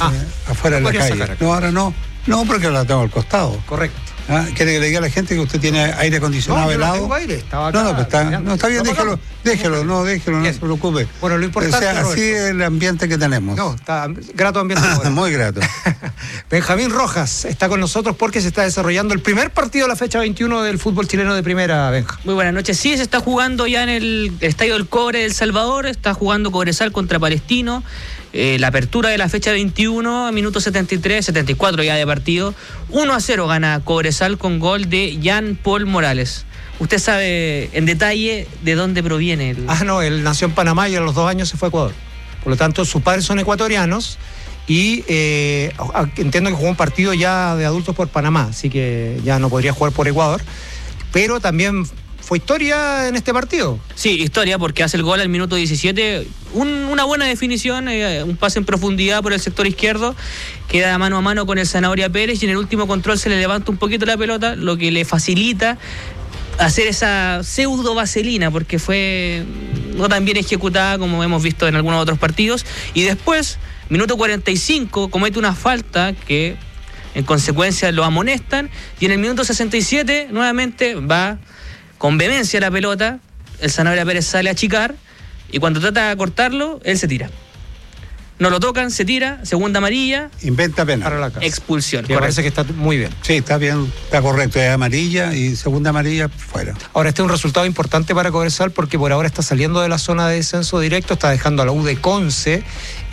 afuera de la calle. No, ahora no, porque la tengo al costado. Correcto. ¿Quiere que le diga a la gente que usted tiene aire acondicionado helado? No tengo aire, estaba acá. Está bien, déjelo, no se preocupe. Bueno, lo importante es así es el ambiente que tenemos. No, está grato ambiente. Muy grato. Benjamín Rojas está con nosotros porque se está desarrollando el primer partido de la fecha 21 del fútbol chileno de primera, Benja. Muy buenas noches. Sí, se está jugando ya en el Estadio del Cobre de El Salvador, está jugando Cobresal contra Palestino. La apertura de la fecha 21, a minuto 73, 74 ya de partido. 1-0 gana Cobresal con gol de Jean Paul Morales. ¿Usted sabe en detalle de dónde proviene? Él nació en Panamá y a los 2 años se fue a Ecuador. Por lo tanto, sus padres son ecuatorianos y entiendo que jugó un partido ya de adultos por Panamá, así que ya no podría jugar por Ecuador. Pero también fue historia en este partido. Sí, historia, porque hace el gol al minuto 17. Una buena definición, un pase en profundidad por el sector izquierdo, queda mano a mano con el Zanahoria Pérez y en el último control se le levanta un poquito la pelota, lo que le facilita hacer esa pseudo vaselina, porque fue no tan bien ejecutada como hemos visto en algunos otros partidos. Y después, minuto 45, comete una falta que en consecuencia lo amonestan, y en el minuto 67 nuevamente va con vehemencia la pelota, el Zanahoria Pérez sale a achicar y cuando trata de cortarlo, él se tira. No lo tocan, se tira, segunda amarilla. Inventa penal. Para la casa. Expulsión. Me parece que está muy bien. Sí, está bien, está correcto. Es amarilla y segunda amarilla fuera. Ahora, este es un resultado importante para Cobresal porque por ahora está saliendo de la zona de descenso directo, está dejando a la U de Conce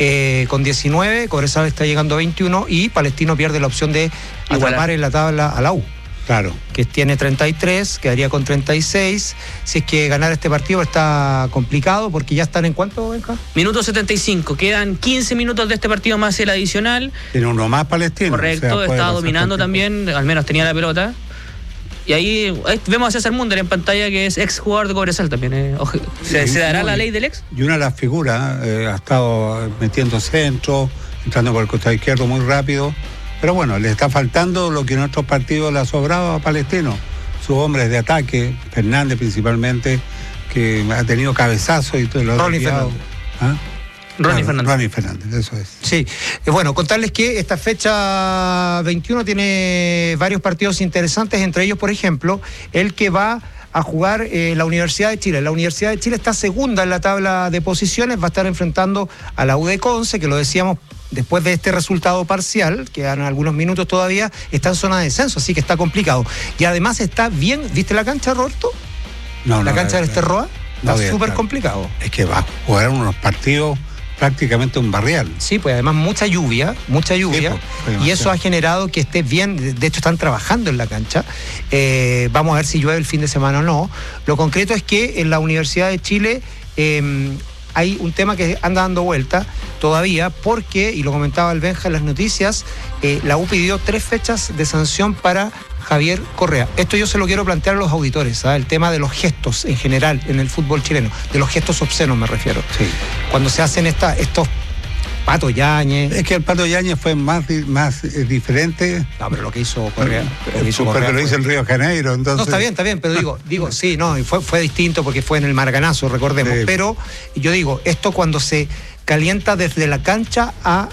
con 19, Cobresal está llegando a 21 y Palestino pierde la opción de atrapar en la tabla a la U. Claro. Que tiene 33, quedaría con 36. Si es que ganar este partido está complicado, porque ya están en ¿cuánto, Benja? Minuto 75, quedan 15 minutos de este partido más el adicional. Tiene uno más Palestino. Correcto, estaba dominando también, al menos tenía la pelota. Y ahí vemos a César Munder en pantalla, que es ex jugador de Cobresal también. ¿Se dará la ley del ex? Y una de las figuras ha estado metiendo centro, entrando por el costado izquierdo muy rápido. Pero bueno, le está faltando lo que en otros partidos le ha sobrado a Palestino. Sus hombres de ataque, Fernández principalmente, que ha tenido cabezazos y todo lo Ronnie Fernández. Ronnie Fernández, eso es. Sí, bueno, contarles que esta fecha 21 tiene varios partidos interesantes, entre ellos, por ejemplo, el que va a jugar la Universidad de Chile. La Universidad de Chile está segunda en la tabla de posiciones, va a estar enfrentando a la U de Conce, que lo decíamos, después de este resultado parcial, quedan algunos minutos todavía, está en zona de descenso, así que está complicado. Y además está bien, ¿viste la cancha, Roberto? La cancha del Esterroa, está súper complicado. Es que va a jugar unos partidos prácticamente un barrial. Sí, pues además mucha lluvia, sí, pues, y eso ha generado que esté bien. De hecho están trabajando en la cancha, vamos a ver si llueve el fin de semana o no. Lo concreto es que en la Universidad de Chile hay un tema que anda dando vuelta todavía, porque, y lo comentaba el Benja en las noticias, la U pidió 3 fechas de sanción para Javier Correa. Esto yo se lo quiero plantear a los auditores, ¿sabes? El tema de los gestos en general en el fútbol chileno, de los gestos obscenos me refiero. Sí. Cuando se hacen estos Pato Yáñez. Es que el Pato Yáñez fue más diferente. No, pero lo que hizo Correa. Porque lo hizo en Río de Janeiro, entonces. No, está bien, pero digo, sí, no, y fue distinto porque fue en el Maracanazo, recordemos. Sí. Pero yo digo, esto cuando se calienta desde la cancha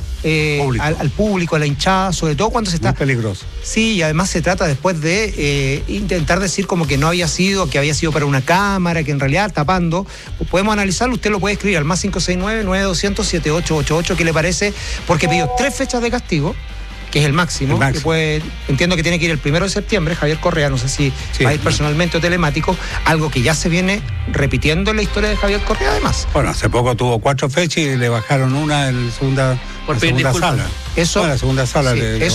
al público, a la hinchada, sobre todo cuando se está... Muy peligroso. Sí, y además se trata después de intentar decir como que no había sido, que había sido para una cámara, que en realidad tapando. Podemos analizarlo, usted lo puede escribir al más 569-9200-7888, ¿qué le parece? Porque pidió 3 fechas de castigo, que es el máximo. Que entiendo que tiene que ir el 1 de septiembre, Javier Correa, no sé si va a ir personalmente o telemático, algo que ya se viene repitiendo en la historia de Javier Correa además. Bueno, hace poco tuvo 4 fechas y le bajaron una en segunda sala. La segunda sala.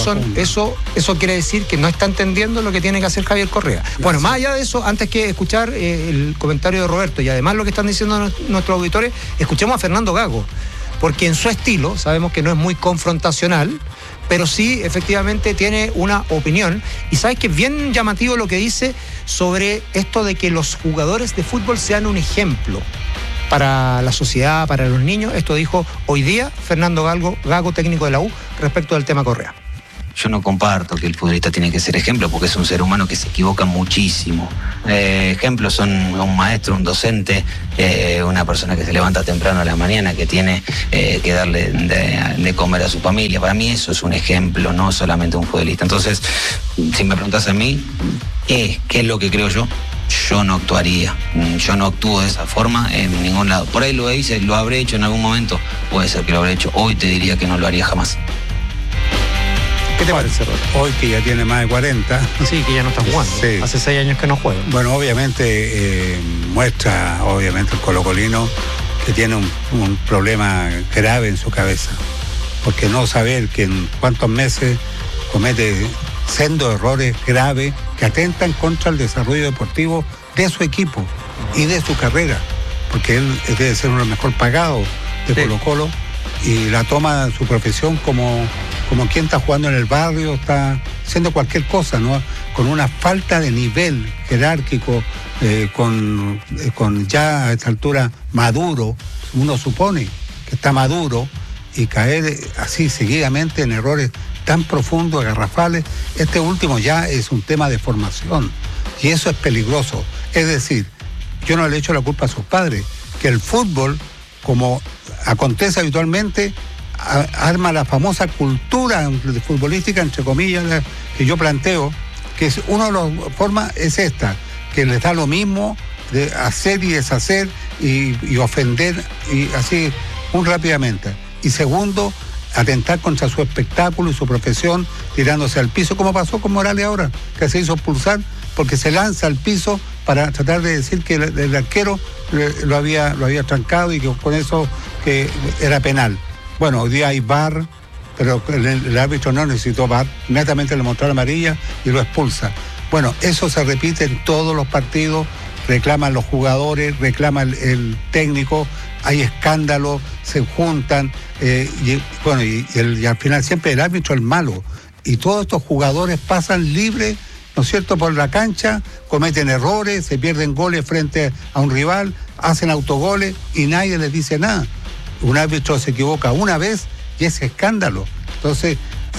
Eso quiere decir que no está entendiendo lo que tiene que hacer Javier Correa. Bueno, más allá de eso, antes que escuchar el comentario de Roberto y además lo que están diciendo nuestros auditores, escuchemos a Fernando Gago, porque en su estilo, sabemos que no es muy confrontacional, pero sí, efectivamente, tiene una opinión. Y sabes que es bien llamativo lo que dice sobre esto de que los jugadores de fútbol sean un ejemplo para la sociedad, para los niños. Esto dijo hoy día Fernando Gago, técnico de la U, respecto del tema Correa. yo no comparto que el futbolista tiene que ser ejemplo, porque es un ser humano que se equivoca muchísimo. Ejemplos son un maestro, un docente, una persona que se levanta temprano a la mañana, que tiene que darle de comer a su familia. Para mí eso es un ejemplo, no solamente un futbolista. Entonces, si me preguntas a mí, ¿qué es lo que creo yo? Yo no actuaría, yo no actúo de esa forma en ningún lado. Por ahí lo hice, lo habré hecho en algún momento, puede ser que lo habré hecho. Hoy te diría que no lo haría jamás. ¿Qué te parece, Rol? Hoy que ya tiene más de 40. Sí, que ya no está jugando. Sí. Hace 6 años que no juega. Bueno, obviamente muestra, el colocolino que tiene un problema grave en su cabeza. Porque no saber que en cuántos meses comete sendos errores graves que atentan contra el desarrollo deportivo de su equipo y de su carrera. Porque él debe ser uno de los mejor pagados de Colo-Colo y la toma su profesión como quien está jugando en el barrio, está haciendo cualquier cosa, ¿no? Con una falta de nivel jerárquico, con ya a esta altura maduro, uno supone que está maduro, y caer así seguidamente en errores tan profundos, garrafales. Este último ya es un tema de formación y eso es peligroso. Es decir, yo no le echo la culpa a sus padres, que el fútbol, como acontece habitualmente, arma la famosa cultura futbolística, entre comillas, que yo planteo, que es una de las formas es esta, que les da lo mismo de hacer y deshacer y ofender, y así muy rápidamente. Y segundo, atentar contra su espectáculo y su profesión, tirándose al piso, como pasó con Morales ahora, que se hizo expulsar porque se lanza al piso para tratar de decir que el arquero lo había trancado y que con eso que era penal. Bueno, hoy día hay VAR, pero el árbitro no necesitó VAR, inmediatamente le mostró la amarilla y lo expulsa. Bueno, eso se repite en todos los partidos, reclaman los jugadores, reclama el técnico, hay escándalos, se juntan, y al final siempre el árbitro es el malo. Y todos estos jugadores pasan libres, ¿no es cierto?, por la cancha, cometen errores, se pierden goles frente a un rival, hacen autogoles y nadie les dice nada. Un árbitro se equivoca una vez y es escándalo. Entonces,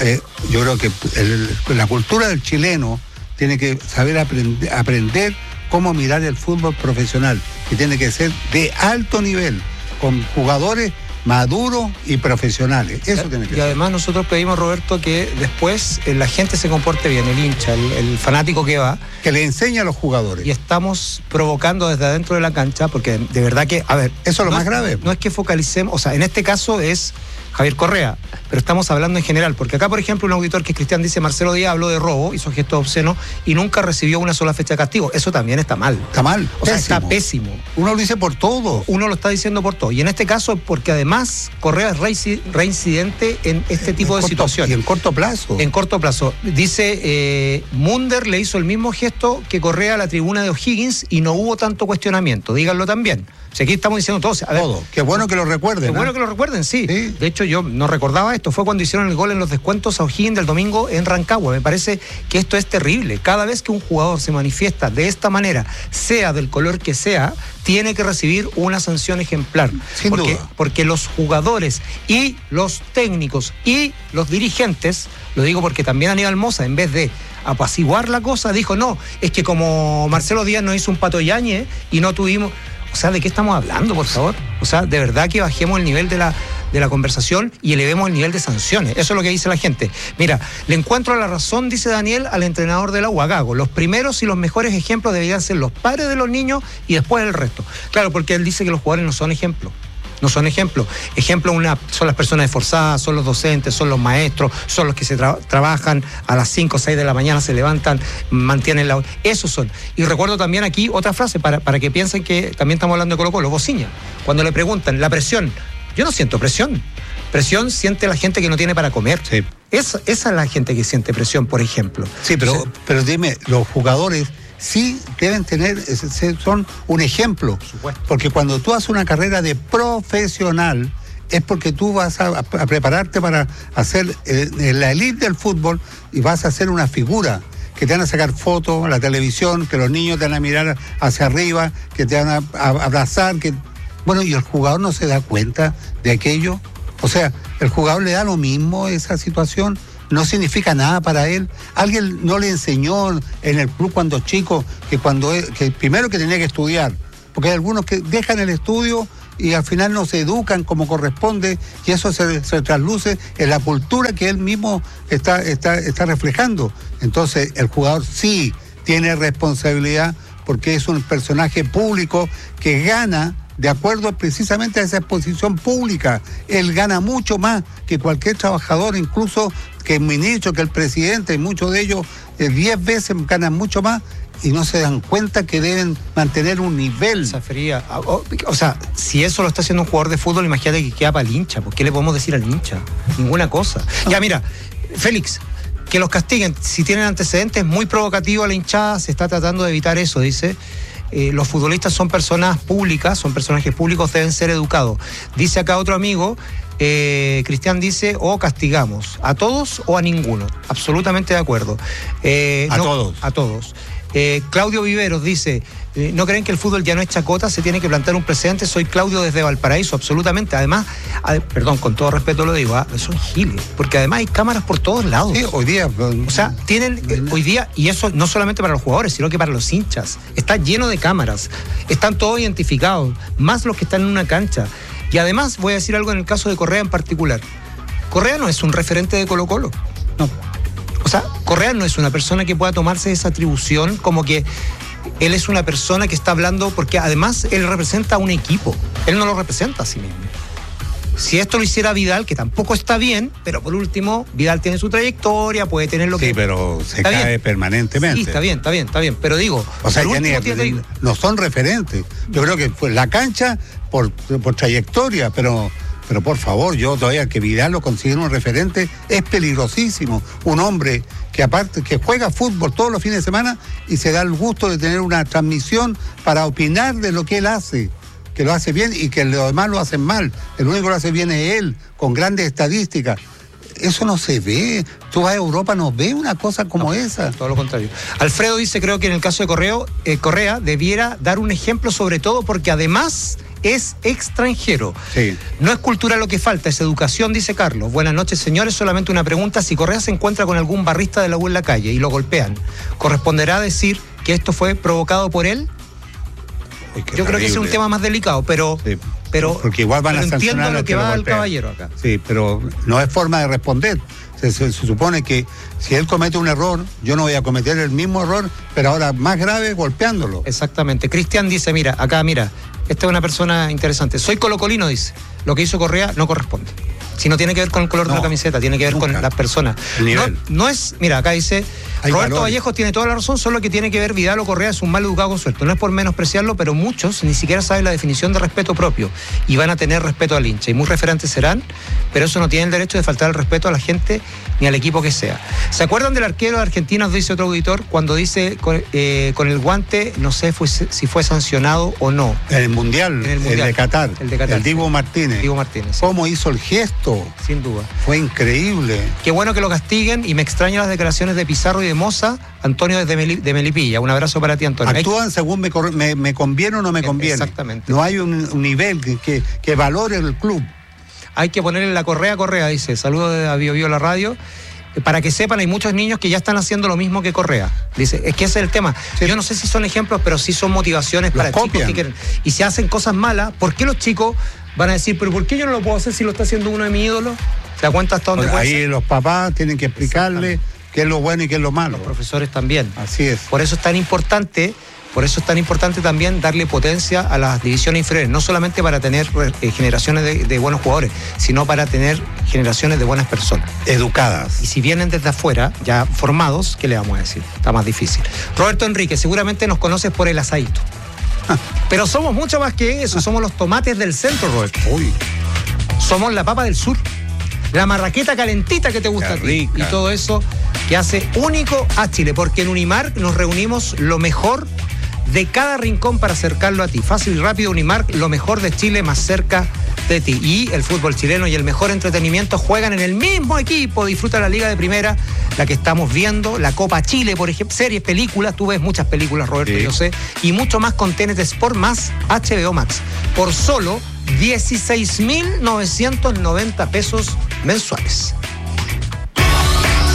yo creo que la cultura del chileno tiene que saber aprender cómo mirar el fútbol profesional, que tiene que ser de alto nivel, con jugadores maduros y profesionales. Eso tiene que ser. Y además nosotros pedimos, Roberto, que después la gente se comporte bien, el hincha, el fanático que va. Que le enseñe a los jugadores. Y estamos provocando desde adentro de la cancha, porque de verdad que, a ver... Eso es lo más grave. No es que focalicemos, o sea, en este caso es Javier Correa, pero estamos hablando en general, porque acá, por ejemplo, un auditor que es Cristian dice: Marcelo Díaz habló de robo, hizo gestos obscenos y nunca recibió una sola fecha de castigo. Eso también está mal. Está mal. O sea, está pésimo. Uno lo dice por todo. Uno lo está diciendo por todo. Y en este caso, porque además Correa es reincidente en este tipo de situaciones. Y en corto plazo. En corto plazo. Dice, Munder le hizo el mismo gesto que Correa a la tribuna de O'Higgins y no hubo tanto cuestionamiento. Díganlo también. O sea, aquí estamos diciendo todos. A ver, todo. Qué bueno que lo recuerden. Qué bueno que lo recuerden, sí. De hecho, yo no recordaba esto. Fue cuando hicieron el gol en los descuentos a O'Higgins del domingo en Rancagua. Me parece que esto es terrible. Cada vez que un jugador se manifiesta de esta manera, sea del color que sea, tiene que recibir una sanción ejemplar. Sin duda. Porque los jugadores y los técnicos y los dirigentes, lo digo porque también Aníbal Mosa, en vez de apaciguar la cosa, dijo: no, es que como Marcelo Díaz nos hizo un Pato Yáñez y no tuvimos... O sea, ¿de qué estamos hablando, por favor? O sea, de verdad que bajemos el nivel de la conversación y elevemos el nivel de sanciones. Eso es lo que dice la gente. Mira, le encuentro la razón, dice Daniel, al entrenador de la Gago. Los primeros y los mejores ejemplos deberían ser los padres de los niños y después el resto. Claro, porque él dice que los jugadores no son ejemplos. No son ejemplos. Ejemplos son las personas esforzadas, son los docentes, son los maestros, son los que se trabajan a las 5 o 6 de la mañana, se levantan, mantienen la... Esos son. Y recuerdo también aquí otra frase para que piensen que también estamos hablando de Colo-Colo. Bociña, cuando le preguntan, la presión. Yo no siento presión. Presión siente la gente que no tiene para comer. Sí. Esa es la gente que siente presión, por ejemplo. Sí, pero dime, los jugadores... sí deben son un ejemplo, porque cuando tú haces una carrera de profesional es porque tú vas a prepararte para hacer la elite del fútbol y vas a hacer una figura, que te van a sacar fotos en la televisión, que los niños te van a mirar hacia arriba, que te van a abrazar, bueno, y el jugador no se da cuenta de aquello. O sea, el jugador le da lo mismo esa situación. no significa nada para él. Alguien no le enseñó en el club cuando chico que primero que tenía que estudiar, porque hay algunos que dejan el estudio y al final no se educan como corresponde, y eso se trasluce en la cultura que él mismo está reflejando. Entonces el jugador sí tiene responsabilidad, porque es un personaje público que gana de acuerdo precisamente a esa exposición pública. Él gana mucho más que cualquier trabajador, incluso que el ministro, que el presidente, y muchos de ellos 10 veces ganan mucho más, y no se dan cuenta que deben mantener un nivel. O sea, si eso lo está haciendo un jugador de fútbol, imagínate que queda para el hincha. ¿Por qué le podemos decir al hincha? Ninguna cosa. Ya, mira, Félix, que los castiguen si tienen antecedentes, muy provocativo a la hinchada, se está tratando de evitar eso, dice. Los futbolistas son personas públicas, son personajes públicos, deben ser educados. Dice acá otro amigo, Cristian dice, o castigamos, ¿a todos o a ninguno? Absolutamente de acuerdo. Todos. A todos. Claudio Viveros dice, ¿no creen que el fútbol ya no es chacota? Se tiene que plantar un precedente. Soy Claudio desde Valparaíso, absolutamente. Además, perdón, con todo respeto lo digo, son giles, porque además hay cámaras por todos lados. Sí, hoy día. O sea, tienen hoy día, y eso no solamente para los jugadores, sino que para los hinchas. Está lleno de cámaras, están todos identificados, más los que están en una cancha. Y además, voy a decir algo en el caso de Correa en particular. Correa no es un referente de Colo-Colo. No. O sea, Correa no es una persona que pueda tomarse esa atribución como que él es una persona que está hablando, porque además él representa a un equipo, él no lo representa a sí mismo. Si esto lo hiciera Vidal, que tampoco está bien, pero por último, Vidal tiene su trayectoria, puede tener lo que... Sí, pero se cae bien permanentemente. Sí, está bien, pero digo... O sea, no son referentes. Yo creo que fue la cancha por trayectoria, pero por favor, yo todavía que Vidal lo considero un referente, es peligrosísimo. Un hombre que aparte que juega fútbol todos los fines de semana y se da el gusto de tener una transmisión para opinar de lo que él hace, que lo hace bien y que los demás lo hacen mal. El único que lo hace bien es él, con grandes estadísticas. Eso no se ve. Tú vas a Europa, no ves una cosa como esa. Todo lo contrario. Alfredo dice, creo que en el caso de Correa debiera dar un ejemplo, sobre todo porque además es extranjero. Sí. No es cultura lo que falta, es educación, dice Carlos. Buenas noches, señores. Solamente una pregunta. Si Correa se encuentra con algún barrista de la U en la calle y lo golpean, ¿corresponderá decir que esto fue provocado por él? Yo creo que ese es un tema más delicado, pero... Sí. Pero porque igual van a sancionar, entiendo lo que va al caballero acá. Sí, pero no es forma de responder. Se supone que si él comete un error, yo no voy a cometer el mismo error, pero ahora más grave, golpeándolo. Exactamente. Cristian dice, mira, esta es una persona interesante. Soy colocolino, dice. Lo que hizo Correa no corresponde. Si no tiene que ver con el color de la camiseta, tiene que ver con las personas. No es, mira, acá dice, Roberto Vallejos tiene toda la razón, solo que tiene que ver Vidal o Correa es un mal educado con suelto. No es por menospreciarlo, pero muchos ni siquiera saben la definición de respeto propio y van a tener respeto al hincha. Y muy referentes serán, pero eso no tiene el derecho de faltar el respeto a la gente ni al equipo que sea. ¿Se acuerdan del arquero de Argentina, dice otro auditor, cuando dice con el guante, no sé si fue sancionado o no? En el Mundial, el de Qatar. El Dibu Martínez. Dibu Martínez. Sí. ¿Cómo hizo el gesto? Sin duda. Fue increíble. Qué bueno que lo castiguen, y me extrañan las declaraciones de Pizarro y de Moza. Antonio desde de Melipilla. Un abrazo para ti, Antonio. Actúan según me conviene o no me conviene. Exactamente. No hay un nivel que valore el club. Hay que ponerle la Correa, dice. Saludos de Bio Bio la radio. Para que sepan, hay muchos niños que ya están haciendo lo mismo que Correa. Dice, es que ese es el tema. Sí. Yo no sé si son ejemplos, pero sí son motivaciones para chicos que quieren. Y si hacen cosas malas, ¿por qué los chicos van a decir, pero ¿por qué yo no lo puedo hacer si lo está haciendo uno de mis ídolos? ¿Se da cuenta hasta dónde puede ser? Ahí los papás tienen que explicarle qué es lo bueno y qué es lo malo. Los profesores también. Así es. Por eso es tan importante también darle potencia a las divisiones inferiores, no solamente para tener generaciones de buenos jugadores, sino para tener generaciones de buenas personas. Educadas. Y si vienen desde afuera, ya formados, ¿qué le vamos a decir? Está más difícil. Roberto Enrique, seguramente nos conoces por el asadito. Pero somos mucho más que eso, somos los tomates del centro, Roberto. Uy. Somos la papa del sur. La marraqueta calentita que te gusta a ti. Y todo eso que hace único a Chile, porque en Unimark nos reunimos lo mejor de cada rincón para acercarlo a ti. Fácil y rápido, Unimark, lo mejor de Chile más cerca de ti. Y el fútbol chileno y el mejor entretenimiento juegan en el mismo equipo. Disfruta la Liga de Primera, la que estamos viendo, la Copa Chile, por ejemplo, series, películas. Tú ves muchas películas, Roberto, sí. Yo sé. Y mucho más con TNT Sport más HBO Max. Por solo 16.990 pesos mensuales.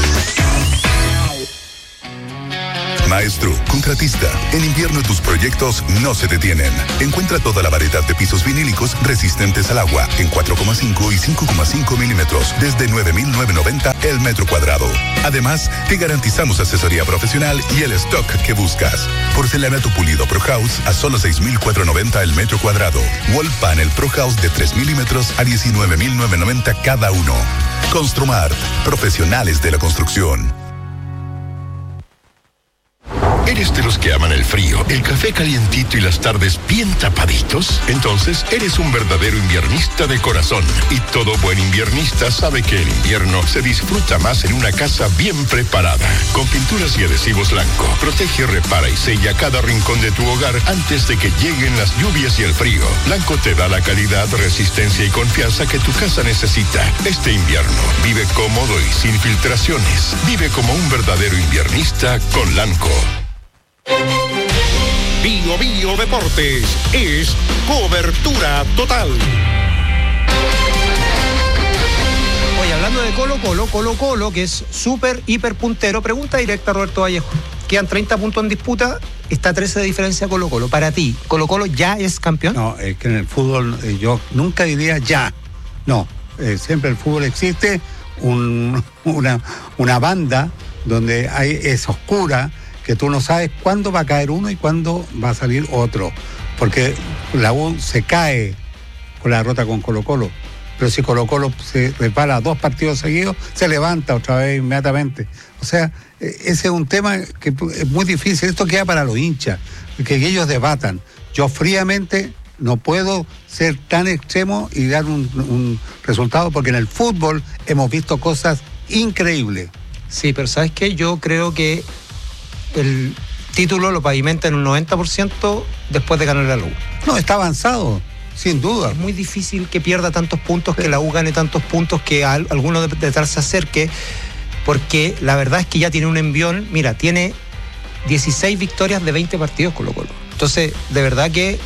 Maestro, contratista, en invierno tus proyectos no se detienen. Encuentra toda la variedad de pisos vinílicos resistentes al agua en 4,5 y 5,5 milímetros desde 9.990 el metro cuadrado. Además, te garantizamos asesoría profesional y el stock que buscas. Porcelanato pulido Pro House a solo 6.490 el metro cuadrado. Wall Panel Pro House de 3 milímetros a 19.990 cada uno. Construmart, profesionales de la construcción. ¿Eres de los que aman el frío, el café calientito y las tardes bien tapaditos? Entonces, eres un verdadero inviernista de corazón. Y todo buen inviernista sabe que el invierno se disfruta más en una casa bien preparada. Con pinturas y adhesivos Lanco, protege, repara y sella cada rincón de tu hogar antes de que lleguen las lluvias y el frío. Lanco te da la calidad, resistencia y confianza que tu casa necesita. Este invierno, vive cómodo y sin filtraciones. Vive como un verdadero inviernista con Lanco. Bio Bio Deportes es cobertura total. Oye, hablando de Colo-Colo, que es súper, hiper puntero, pregunta directa, Roberto Vallejo. Quedan 30 puntos en disputa, está 13 de diferencia Colo-Colo. Para ti, ¿Colo-Colo ya es campeón? No, es que en el fútbol yo nunca diría ya. No, siempre el fútbol existe una banda donde es oscura, que tú no sabes cuándo va a caer uno y cuándo va a salir otro. Porque la U se cae con la derrota con Colo-Colo. Pero si Colo-Colo se repara 2 partidos seguidos, se levanta otra vez inmediatamente. O sea, ese es un tema que es muy difícil. Esto queda para los hinchas, que ellos debatan. Yo fríamente no puedo ser tan extremo y dar un resultado, porque en el fútbol hemos visto cosas increíbles. Sí, pero ¿sabes qué? Yo creo que el título lo pavimenta en un 90% después de ganar la U. No, está avanzado, sin duda. Es muy difícil que pierda tantos puntos, que la U gane tantos puntos, que alguno detrás se acerque, porque la verdad es que ya tiene un envión. Mira, tiene 16 victorias de 20 partidos Colo-Colo. Entonces, de verdad que,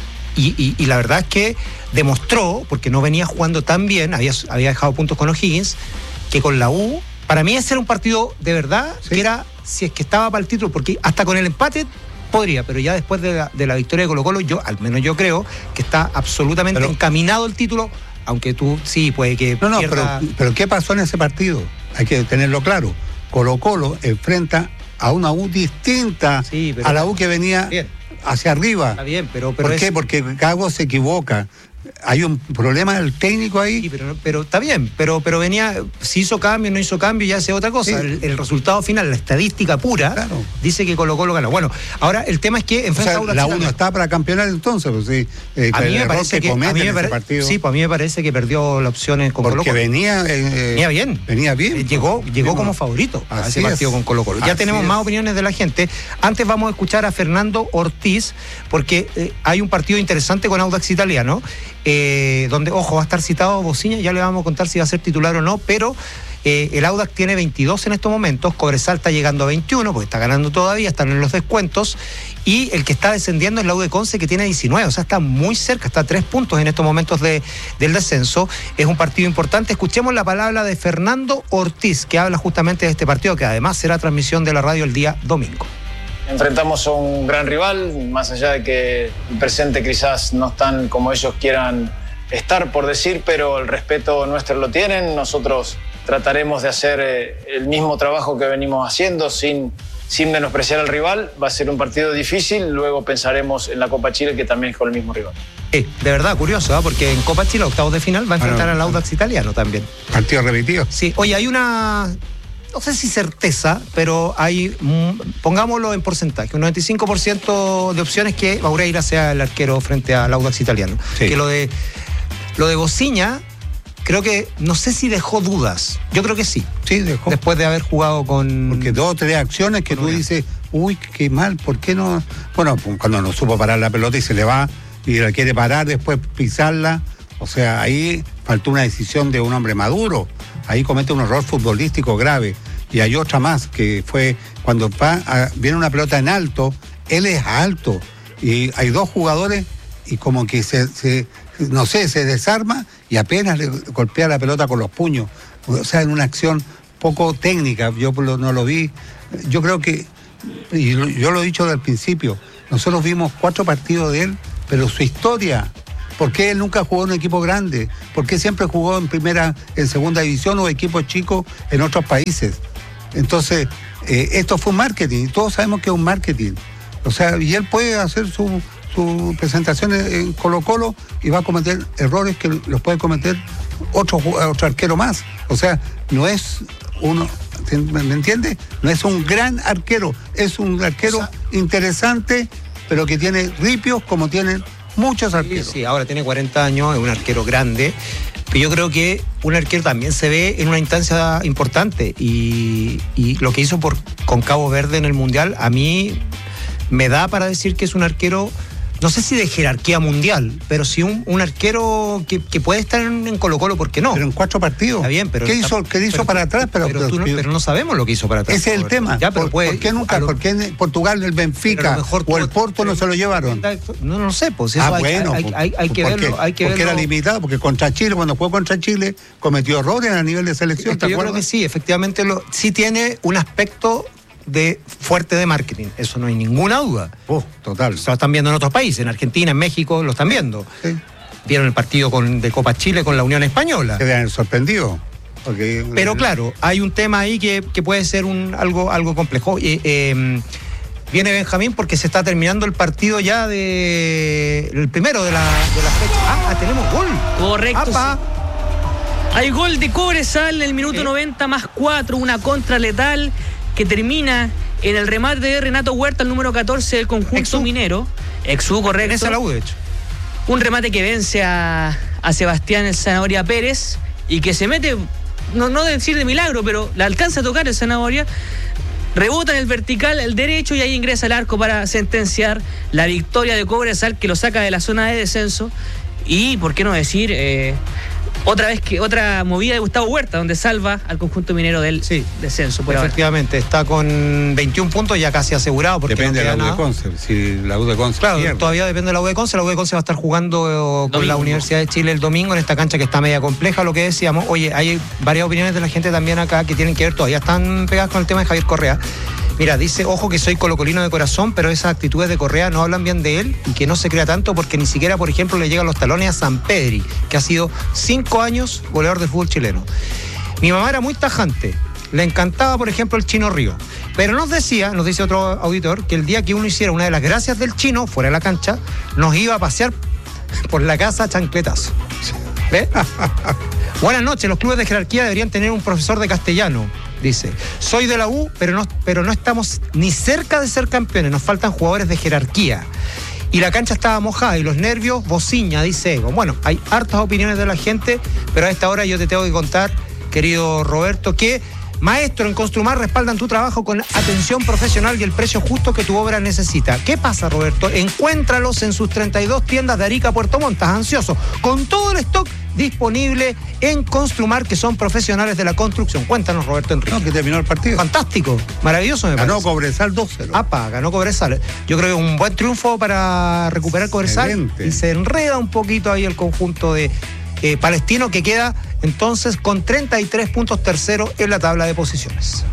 y la verdad es que demostró, porque no venía jugando tan bien, había dejado puntos con O'Higgins, que con la U, para mí ese era un partido de verdad, sí, que era, si es que estaba para el título, porque hasta con el empate podría, pero ya después de la victoria de Colo-Colo, al menos yo creo que está absolutamente encaminado el título, aunque tú sí puede que pierda... pero ¿qué pasó en ese partido? Hay que tenerlo claro. Colo-Colo enfrenta a una U distinta a la U que venía hacia arriba. Está bien, pero ¿por qué? Porque Gago se equivoca. Hay un problema del técnico ahí. Sí, pero está bien, pero venía, si hizo cambio, no hizo cambio, ya hace otra cosa. Sí. El resultado final, la estadística pura, dice que Colo-Colo ganó. Bueno, ahora el tema es que enfrenta a Audax la U no está para campeonar entonces, pues sí. A mí me parece que sí, pues a mí me parece que perdió la opción con Colo-Colo. Porque venía bien. Llegó como favorito a ese partido con Colo-Colo. Ya tenemos más opiniones de la gente. Antes vamos a escuchar a Fernando Ortiz, porque hay un partido interesante con Audax Italiano. Donde, ojo, va a estar citado Bociña, ya le vamos a contar si va a ser titular o no, pero el Audax tiene 22 en estos momentos, Cobresal está llegando a 21, porque está ganando todavía, están en los descuentos, y el que está descendiendo es la U de Conce, que tiene 19, o sea, está muy cerca, está a 3 puntos en estos momentos del descenso. Es un partido importante. Escuchemos la palabra de Fernando Ortiz, que habla justamente de este partido, que además será transmisión de la radio el día domingo. Enfrentamos a un gran rival, más allá de que el presente quizás no están como ellos quieran estar, por decir, pero el respeto nuestro lo tienen. Nosotros trataremos de hacer el mismo trabajo que venimos haciendo sin menospreciar al rival. Va a ser un partido difícil, luego pensaremos en la Copa Chile, que también es con el mismo rival. De verdad, curioso, porque en Copa Chile, octavos de final, va a enfrentar al Audax Italiano también. Partido repetido. Sí, oye, hay una... no sé si certeza, pero hay, pongámoslo en porcentaje, un 95% de opciones que Maureira sea el arquero frente al Audax Italiano. Sí. Que lo de Bociña, creo que, no sé si dejó dudas. Yo creo que sí. Sí, dejó. Después de haber jugado con... Porque 2 o 3 acciones que tú dices, uy, qué mal, ¿por qué no? Bueno, cuando no supo parar la pelota y se le va y la quiere parar, después pisarla. O sea, ahí faltó una decisión de un hombre maduro. Ahí comete un error futbolístico grave. Y hay otra más, que fue cuando viene una pelota en alto, él es alto. Y hay 2 jugadores y como que se desarma y apenas le golpea la pelota con los puños. O sea, en una acción poco técnica, yo no lo vi. Yo creo que y yo lo he dicho desde el principio, nosotros vimos 4 partidos de él, pero su historia, ¿por qué él nunca jugó en un equipo grande? ¿Por qué siempre jugó en segunda división o equipos chicos en otros países? Entonces, esto fue un marketing, todos sabemos que es un marketing. O sea, y él puede hacer su presentación en Colo-Colo y va a cometer errores que los puede cometer otro arquero más. O sea, no es uno, ¿me entiendes? No es un gran arquero, es un arquero interesante, pero que tiene ripios como tienen muchos arqueros. Sí, ahora tiene 40 años, es un arquero grande. Pero yo creo que un arquero también se ve en una instancia importante y lo que hizo con Cabo Verde en el Mundial, a mí me da para decir que es un arquero, no sé si de jerarquía mundial, pero sí un arquero que puede estar en Colo-Colo, ¿por qué no? Pero en 4 partidos. Está bien, pero... ¿Qué hizo para atrás? Pero no sabemos lo que hizo para atrás. Ese es el tema. Ya, pero ¿Por qué nunca? ¿Por qué en Portugal, el Benfica o el Porto no se lo llevaron? No sé, pues eso hay que verlo. Porque era limitado, porque contra Chile, cuando jugó contra Chile, cometió errores a nivel de selección. Yo creo que sí, efectivamente, sí tiene un aspecto fuerte de marketing, eso no hay ninguna duda. Total. Se lo están viendo en otros países, en Argentina, en México, lo están viendo. Sí. Vieron el partido de Copa Chile con la Unión Española. Se habían sorprendido. Pero claro, hay un tema ahí que puede ser algo complejo. Viene Benjamín porque se está terminando el partido ya el primero de la fecha. Tenemos gol. Correcto. Hay gol de Cobresal en el minuto 90 más 4, una contra letal que termina en el remate de Renato Huerta, el número 14 del conjunto minero. Exu, correcto. Esa la U, de hecho. Un remate que vence a Sebastián el Zanahoria Pérez y que se mete, no decir de milagro, pero la alcanza a tocar el Zanahoria, rebota en el vertical, el derecho, y ahí ingresa al arco para sentenciar la victoria de Cobresal, que lo saca de la zona de descenso. Y, ¿por qué no decir... otra movida de Gustavo Huerta, donde salva al conjunto minero del descenso. Efectivamente, está con 21 puntos ya casi asegurado. Porque depende de la U de Conce. Si la U de Conce pierde. Todavía depende de la U de Conce. La U de Conce va a estar jugando con la Universidad de Chile el domingo en esta cancha que está media compleja, lo que decíamos. Oye, hay varias opiniones de la gente también acá que tienen que ver, todavía están pegadas con el tema de Javier Correa. Mira, dice, ojo que soy colocolino de corazón, pero esas actitudes de Correa no hablan bien de él y que no se crea tanto porque ni siquiera, por ejemplo, le llegan los talones a Sampedri, que ha sido 5 años goleador del fútbol chileno. Mi mamá era muy tajante, le encantaba, por ejemplo, el Chino Río, pero nos dice otro auditor, que el día que uno hiciera una de las gracias del Chino, fuera de la cancha, nos iba a pasear por la casa a chancletazo. ¿Ves? Buenas noches, los clubes de jerarquía deberían tener un profesor de castellano. Dice, soy de la U, pero no estamos ni cerca de ser campeones, nos faltan jugadores de jerarquía. Y la cancha estaba mojada y los nervios, bociña, dice Ego. Bueno, hay hartas opiniones de la gente, pero a esta hora yo te tengo que contar, querido Roberto, que Maestro en Construmar respaldan tu trabajo con atención profesional y el precio justo que tu obra necesita. ¿Qué pasa, Roberto? Encuéntralos en sus 32 tiendas de Arica, Puerto Montt. ¿Estás ansioso? Con todo el stock disponible en Construmar, que son profesionales de la construcción. Cuéntanos, Roberto Enrique. No, que terminó el partido. Fantástico, maravilloso me parece. Ganó Cobresal 2-0. Ganó Cobresal. Yo creo que un buen triunfo para recuperar Cobresal. Excelente. Y se enreda un poquito ahí el conjunto de Palestino, que queda entonces con 33 puntos tercero en la tabla de posiciones.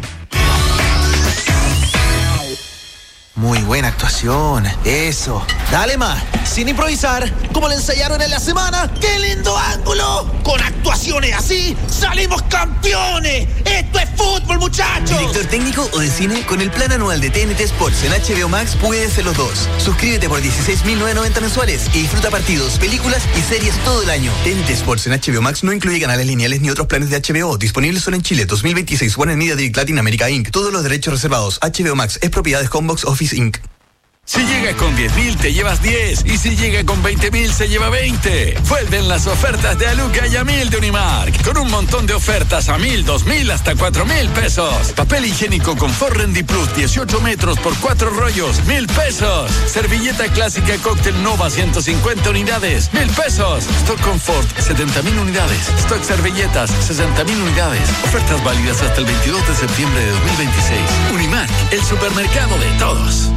Muy buena actuación, eso. Dale más, sin improvisar, como le ensayaron en la semana. ¡Qué lindo ángulo! Con actuaciones así, ¡salimos campeones! ¡Esto es fútbol, muchachos! ¿Director técnico o de cine? Con el plan anual de TNT Sports en HBO Max puedes ser los dos. Suscríbete por $16,990 mensuales y disfruta partidos, películas y series todo el año. TNT Sports en HBO Max no incluye canales lineales ni otros planes de HBO. Disponibles solo en Chile. 2026. Warner Media Direct Latin America Inc. Todos los derechos reservados. HBO Max es propiedad de Homebox Office Inc. Si llega con 10.000 te llevas 10 y si llega con 20.000 se lleva 20. Vuelven las ofertas de Aluca y a 1.000 de Unimark, con un montón de ofertas a 1.000, 2.000 hasta 4.000 pesos. Papel higiénico Confort Rendi Plus 18 metros por 4 rollos, 1.000 pesos. Servilleta clásica Cóctel Nova 150 unidades, 1.000 pesos. Stock Confort 70.000 unidades. Stock servilletas 60.000 unidades. Ofertas válidas hasta el 22 de septiembre de 2026. Unimark, el supermercado de todos.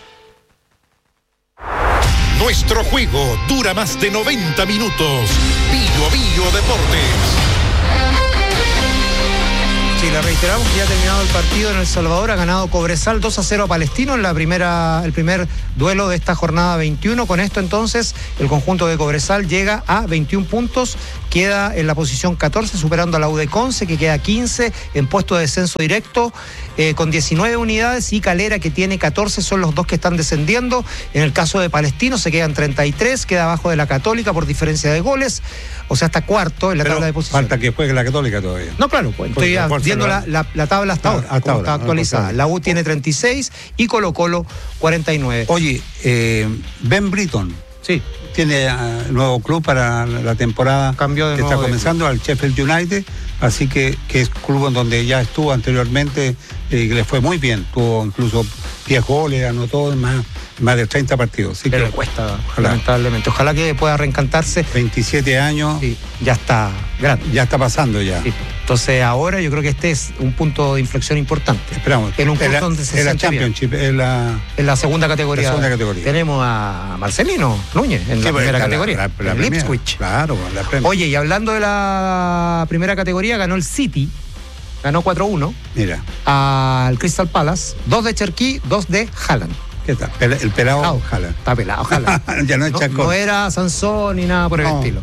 Nuestro juego dura más de 90 minutos. Bio Deportes. Sí, le reiteramos que ya ha terminado el partido en El Salvador, ha ganado Cobresal 2-0 a Palestino en el primer duelo de esta jornada 21. Con esto entonces el conjunto de Cobresal llega a 21 puntos, queda en la posición 14 superando a la UD Conce, que queda 15 en puesto de descenso directo con 19 unidades, y Calera, que tiene 14, son los dos que están descendiendo. En el caso de Palestino se quedan 33, queda abajo de la Católica por diferencia de goles, o sea, está cuarto en la tabla de posiciones. Falta que juegue la Católica todavía. No, claro, pues estoy viendo la tabla hasta ahora, está actualizada. La U tiene 36 y Colo-Colo 49. Oye, Ben Britton. Sí. Tiene nuevo club para la temporada que está comenzando, al Sheffield United, así que es club en donde ya estuvo anteriormente y le fue muy bien. Tuvo incluso 10 goles, anotó más de 30 partidos. Así pero que le cuesta, lamentablemente. Ojalá que pueda reencantarse. 27 años. Sí, ya está grande. Ya está pasando ya. Sí. Entonces ahora yo creo que este es un punto de inflexión importante. Esperamos. En un club donde se siente Championship, bien. En la segunda categoría. Tenemos a Marcelino Núñez en la primera categoría. La Ipswich. Claro, la Premier. Oye, y hablando de la primera categoría, ganó el City. Ganó 4-1. Mira. Al Crystal Palace. 2 de Cherquí, 2 de Haaland. ¿Qué tal? El pelado Haaland. Está pelado Haaland. Ya no es Chacón. No era Sansón ni nada por el estilo.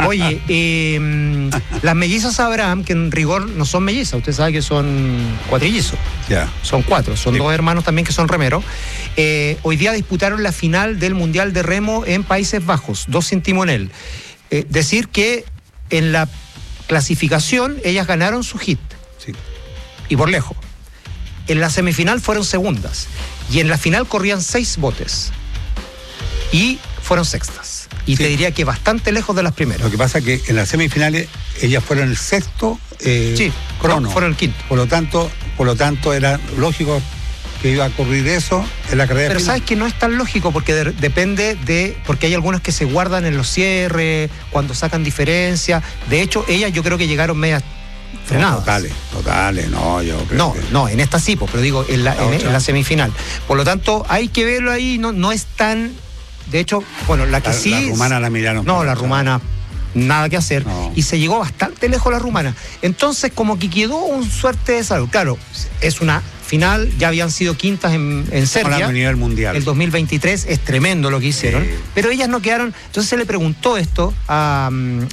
Oye, las mellizas Abraham, que en rigor no son mellizas, usted sabe que son cuatrillizos. Ya. Son 4, son 2 hermanos también que son remeros. Hoy día disputaron la final del Mundial de Remo en Países Bajos, 2 sin timonel. Decir que en la clasificación ellas ganaron su hit. Sí. Y por lejos. En la semifinal fueron segundas. Y en la final corrían 6 botes. Y fueron sextas. Y te diría que bastante lejos de las primeras. Lo que pasa es que en las semifinales ellas fueron el sexto crono. Fueron el quinto. Por lo tanto era lógico que iba a ocurrir eso en la carrera. Pero final. Sabes que no es tan lógico porque depende de... Porque hay algunos que se guardan en los cierres, cuando sacan diferencia. De hecho, ellas yo creo que llegaron medias frenadas. Totales, no, yo creo No, en esta sí, pero digo, en la semifinal. Por lo tanto, hay que verlo ahí, no es tan... De hecho, bueno, la que sí... La rumana la miraron. No, la rumana, nada que hacer. No. Y se llegó bastante lejos la rumana. Entonces, como que quedó un suerte de salud. Claro, es una final, ya habían sido quintas en Serbia. A nivel mundial. El 2023 es tremendo lo que hicieron. Pero ellas no quedaron... Entonces se le preguntó esto a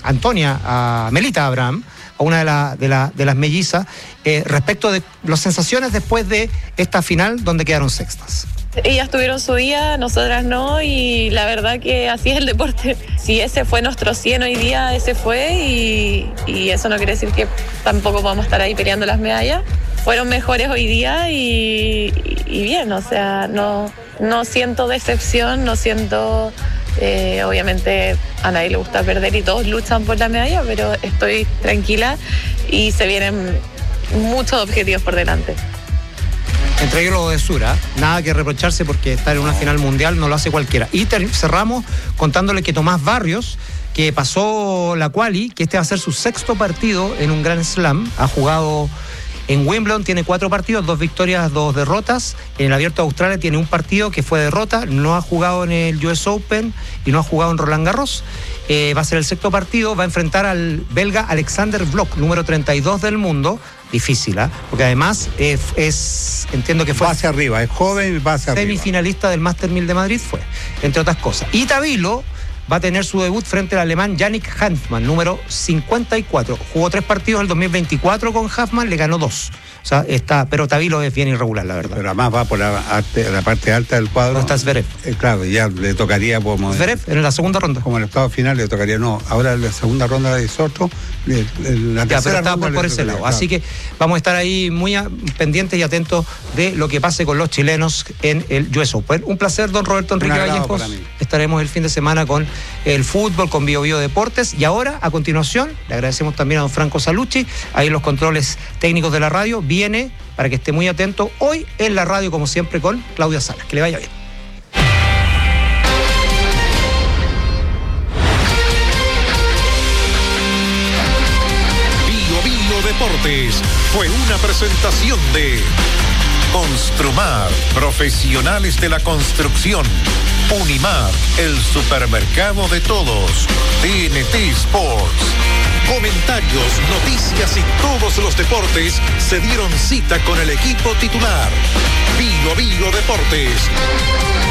Melita Abraham, a una de las mellizas, respecto de las sensaciones después de esta final donde quedaron sextas. Ellas tuvieron su día, nosotras no, y la verdad que así es el deporte. Si ese fue nuestro 100 hoy día, ese fue, y eso no quiere decir que tampoco podamos estar ahí peleando las medallas. Fueron mejores hoy día y bien, o sea, no siento decepción, no siento... obviamente a nadie le gusta perder y todos luchan por la medalla, pero estoy tranquila y se vienen muchos objetivos por delante. Entre ellos lo de Sura, nada que reprocharse porque estar en una final mundial no lo hace cualquiera. Y cerramos contándole que Tomás Barrios, que pasó la quali, que este va a ser su 6º partido en un Grand Slam, ha jugado en Wimbledon, tiene 4 partidos, 2 victorias, 2 derrotas. En el Abierto de Australia tiene un partido que fue derrota, no ha jugado en el US Open y no ha jugado en Roland Garros. Va a ser el 6º partido, va a enfrentar al belga Alexander Blok, número 32 del mundo. Difícil, porque además entiendo que fue... Va hacia arriba, es joven y va hacia arriba. Semifinalista del Master 1000 de Madrid fue, entre otras cosas. Y Tabilo va a tener su debut frente al alemán Yannick Hanfmann, número 54. Jugó 3 partidos en el 2024 con Hanfmann, le ganó 2. O sea, pero Tabilo es bien irregular, la verdad. Pero además va por la parte alta del cuadro. No está Zverev. Claro, ya le tocaría como... Zverev en la segunda ronda. Como en el estado final le tocaría, no. Ahora en la segunda ronda es otro. La tercera pero está por ese lado. Claro. Así que vamos a estar ahí muy pendientes y atentos de lo que pase con los chilenos en el US Open. Un placer, don Roberto Enrique Vallejos. Estaremos el fin de semana con el fútbol, con Bio Bio Deportes. Y ahora, a continuación, le agradecemos también a don Franco Salucci, ahí los controles técnicos de la radio. Viene, para que esté muy atento, hoy en la radio, como siempre, con Claudia Salas. Que le vaya bien. Bio Bio Deportes fue una presentación de Construmar, profesionales de la construcción. Unimar, el supermercado de todos. TNT Sports. comentarios, noticias y todos los deportes se dieron cita con el equipo titular. Bio Deportes.